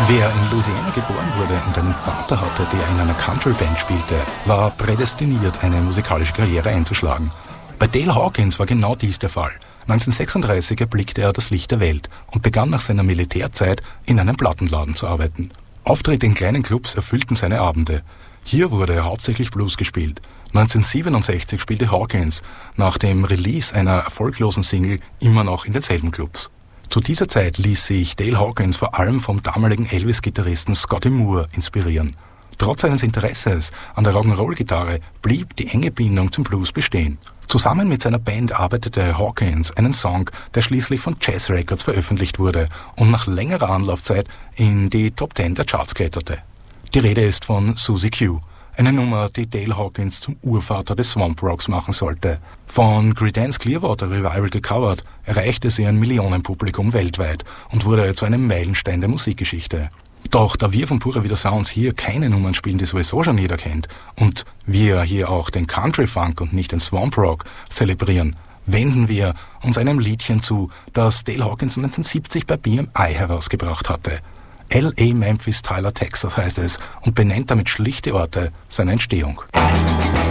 Wer in Louisiana geboren wurde und einen Vater hatte, der in einer Country-Band spielte, war prädestiniert, eine musikalische Karriere einzuschlagen. Bei Dale Hawkins war genau dies der Fall. 1936 erblickte er das Licht der Welt und begann nach seiner Militärzeit in einem Plattenladen zu arbeiten. Auftritte in kleinen Clubs erfüllten seine Abende. Hier wurde hauptsächlich Blues gespielt. 1967 spielte Hawkins nach dem Release einer erfolglosen Single immer noch in denselben Clubs. Zu dieser Zeit ließ sich Dale Hawkins vor allem vom damaligen Elvis-Gitarristen Scotty Moore inspirieren. Trotz seines Interesses an der Rock'n'Roll-Gitarre blieb die enge Bindung zum Blues bestehen. Zusammen mit seiner Band arbeitete Hawkins einen Song, der schließlich von Jazz Records veröffentlicht wurde und nach längerer Anlaufzeit in die Top 10 der Charts kletterte. Die Rede ist von Susie Q, eine Nummer, die Dale Hawkins zum Urvater des Swamp Rocks machen sollte. Von Creedence Clearwater Revival gecovert, erreichte sie ein Millionenpublikum weltweit und wurde zu einem Meilenstein der Musikgeschichte. Doch da wir von Pura Vida Sounds hier keine Nummern spielen, die sowieso schon jeder kennt, und wir hier auch den Country Funk und nicht den Swamp Rock zelebrieren, wenden wir uns einem Liedchen zu, das Dale Hawkins 1970 bei BMI herausgebracht hatte. L.A. Memphis, Tyler, Texas heißt es und benennt damit schlichte Orte seiner Entstehung.